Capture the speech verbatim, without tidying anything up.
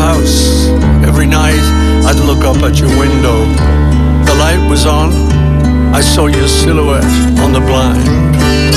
house. Every night I'd look up at your window. The light was on. I saw your silhouette on the blind.